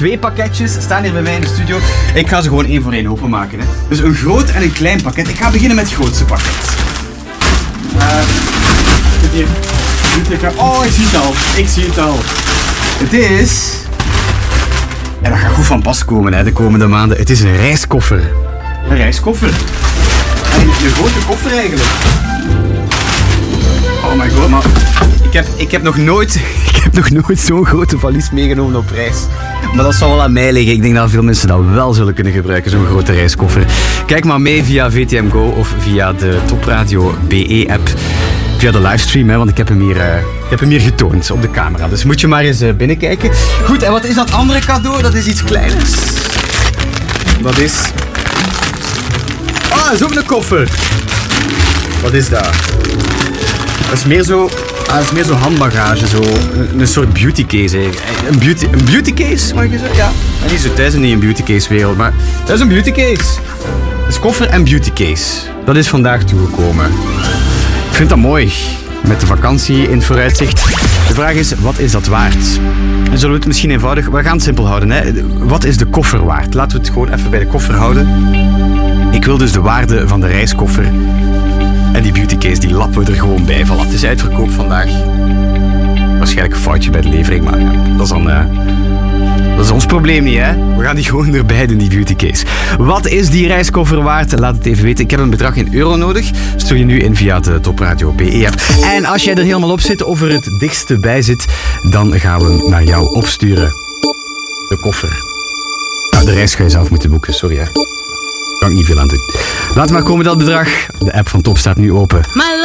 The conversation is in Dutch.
2 pakketjes staan hier bij mij in de studio. Ik ga ze gewoon 1 voor 1 openmaken. Hè. Dus een groot en een klein pakket. Ik ga beginnen met het grootste pakket. Oh, ik zie het al. Ik zie het al. Het is... Ja, dat gaat goed van pas komen hè, de komende maanden. Het is een reiskoffer. Een reiskoffer. Een grote koffer eigenlijk. Oh my god, maar ik heb nog nooit zo'n grote valies meegenomen op reis. Maar dat zal wel aan mij liggen. Ik denk dat veel mensen dat wel zullen kunnen gebruiken, zo'n grote reiskoffer. Kijk maar mee via VTM Go of via de Topradio BE-app. Via de livestream, hè, want ik heb hem hier getoond op de camera. Dus moet je maar eens binnenkijken. Goed, en wat is dat andere cadeau? Dat is iets kleiners. Dat is... Ah, dat is ook een koffer. Wat is dat? Dat is meer zo... dat is meer zo handbagage, zo. Een soort beautycase eigenlijk. Een beautycase, mag je zeggen? Ja. En niet zo thuis in die beautycase wereld, maar dat is een beautycase. Dat is koffer en beautycase. Dat is vandaag toegekomen. Ik vind dat mooi. Met de vakantie in het vooruitzicht. De vraag is, wat is dat waard? En zullen we het misschien eenvoudig... We gaan het simpel houden, hè. Wat is de koffer waard? Laten we het gewoon even bij de koffer houden. Ik wil dus de waarde van de reiskoffer en die beautycase, die lappen we er gewoon bij. Voilà, het is uitverkoop vandaag. Waarschijnlijk een foutje bij de levering, maar ja, dat is ons probleem niet, hè. We gaan die gewoon erbij doen, die beautycase. Wat is die reiskoffer waard? Laat het even weten. Ik heb een bedrag in euro nodig. Stuur je nu in via de Topradio BE-app. En als jij er helemaal op zit, of er het dichtste bij zit, dan gaan we hem naar jou opsturen. De koffer. Nou, de reis ga je zelf moeten boeken, sorry hè. Daar kan ik niet veel aan doen. Laat maar komen dat bedrag. De app van Top staat nu open.